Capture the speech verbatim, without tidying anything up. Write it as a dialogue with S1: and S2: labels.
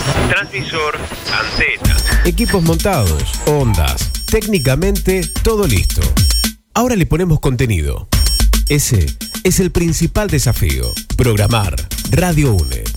S1: transmisor, antena,
S2: equipos montados, ondas, técnicamente todo listo. Ahora le ponemos contenido. Ese es el principal desafío. Programar Radio UNE.